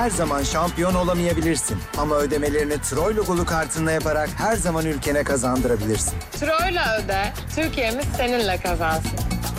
her zaman şampiyon olamayabilirsin. Ama ödemelerini Troy logolu kartınla yaparak her zaman ülkene kazandırabilirsin. Troy'la öde, Türkiye'miz seninle kazansın.